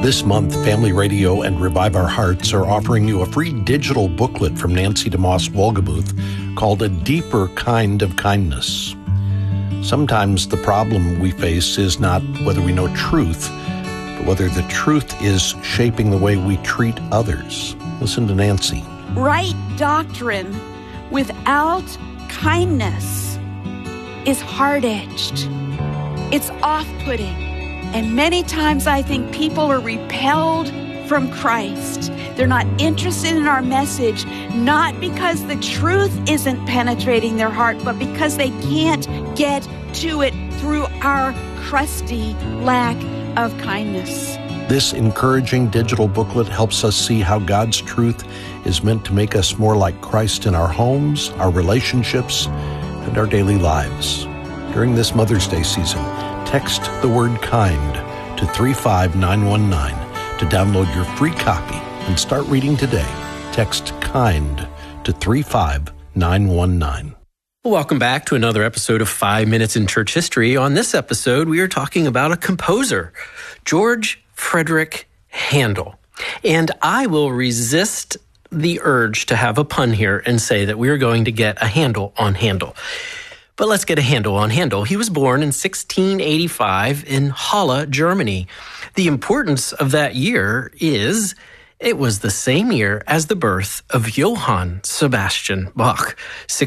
This month, Family Radio and Revive Our Hearts are offering you a free digital booklet from Nancy DeMoss Wolgemuth called A Deeper Kind of Kindness. Sometimes the problem we face is not whether we know truth, but whether the truth is shaping the way we treat others. Listen to Nancy. Right doctrine without kindness is hard-edged. It's off-putting. And many times I think people are repelled from Christ. They're not interested in our message, not because the truth isn't penetrating their heart, but because they can't get to it through our crusty lack of kindness. This encouraging digital booklet helps us see how God's truth is meant to make us more like Christ in our homes, our relationships, and our daily lives. During this Mother's Day season, text the word kind to 35919 to download your free copy and start reading today. Text kind to 35919. Welcome back to another episode of 5 Minutes in Church History. On this episode, we are talking about a composer, George Frederick Handel. And I will resist the urge to have a pun here and say that we are going to get a handle on Handel. But let's get a handle on Handel. He was born in 1685 in Halle, Germany. The importance of that year is it was the same year as the birth of Johann Sebastian Bach.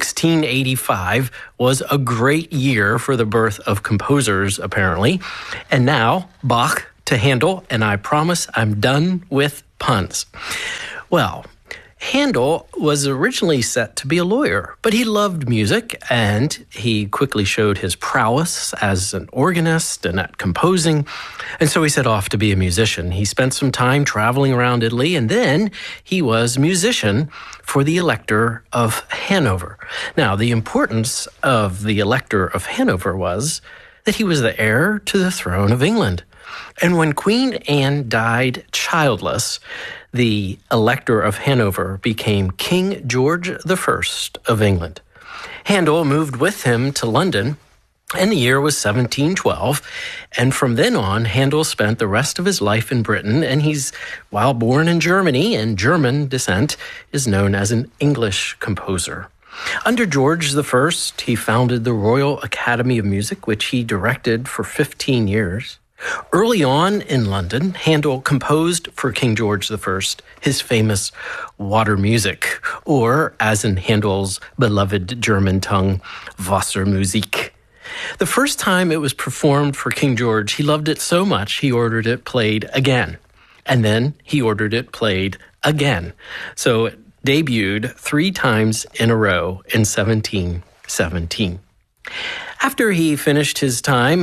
1685 was a great year for the birth of composers, apparently. And now, Bach to Handel, and I promise I'm done with puns. Well, Handel was originally set to be a lawyer, but he loved music, and he quickly showed his prowess as an organist and at composing, and so he set off to be a musician. He spent some time traveling around Italy, and then he was musician for the Elector of Hanover. Now, the importance of the Elector of Hanover was that he was the heir to the throne of England. And when Queen Anne died childless, the Elector of Hanover became King George I of England. Handel moved with him to London, and the year was 1712. And from then on, Handel spent the rest of his life in Britain, and while born in Germany and German descent, is known as an English composer. Under George I, he founded the Royal Academy of Music, which he directed for 15 years. Early on in London, Handel composed for King George I his famous Water Music, or, as in Handel's beloved German tongue, Wassermusik. The first time it was performed for King George, he loved it so much he ordered it played again. And then he ordered it played again. So it debuted 3 times in a row in 1717. After Handel finished his time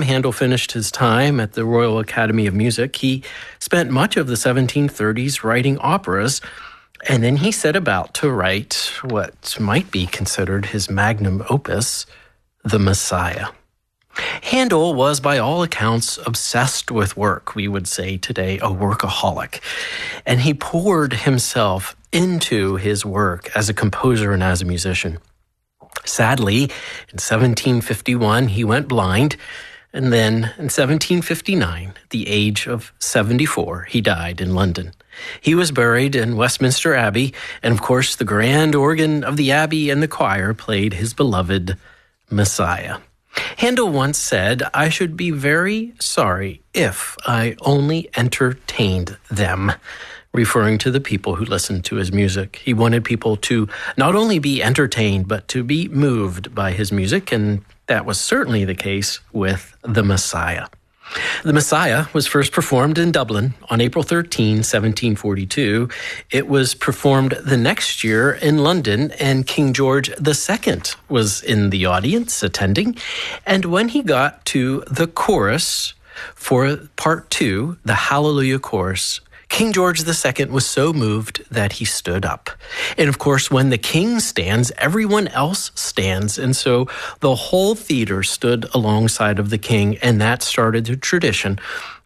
at the Royal Academy of Music, he spent much of the 1730s writing operas, and then he set about to write what might be considered his magnum opus, The Messiah. Handel was, by all accounts, obsessed with work. We would say today a workaholic. And he poured himself into his work as a composer and as a musician. Sadly, in 1751, he went blind, and then in 1759, at the age of 74, he died in London. He was buried in Westminster Abbey, and of course, the grand organ of the abbey and the choir played his beloved Messiah. Handel once said, "I should be very sorry if I only entertained them," referring to the people who listened to his music. He wanted people to not only be entertained, but to be moved by his music, and that was certainly the case with The Messiah. The Messiah was first performed in Dublin on April 13, 1742. It was performed the next year in London, and King George II was in the audience attending. And when he got to the chorus for part 2, the Hallelujah chorus, King George II was so moved that he stood up. And of course, when the king stands, everyone else stands. And so the whole theater stood alongside of the king, and that started the tradition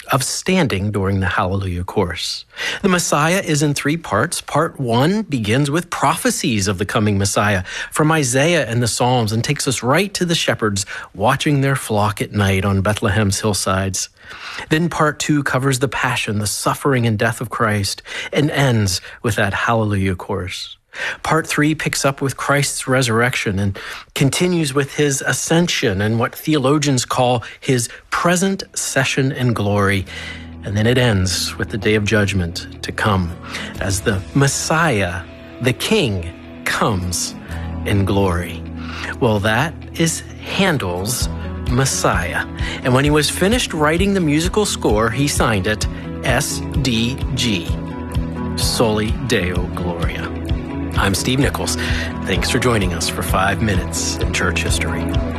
of standing during the Hallelujah Chorus. The Messiah is in 3 parts. Part 1 begins with prophecies of the coming Messiah from Isaiah and the Psalms and takes us right to the shepherds watching their flock at night on Bethlehem's hillsides. Then Part 2 covers the passion, the suffering and death of Christ, and ends with that Hallelujah Chorus. Part 3 picks up with Christ's resurrection and continues with his ascension and what theologians call his present session in glory. And then it ends with the day of judgment to come as the Messiah, the King, comes in glory. Well, that is Handel's Messiah. And when he was finished writing the musical score, he signed it SDG, Soli Deo Gloria. I'm Steve Nichols. Thanks for joining us for 5 Minutes in Church History.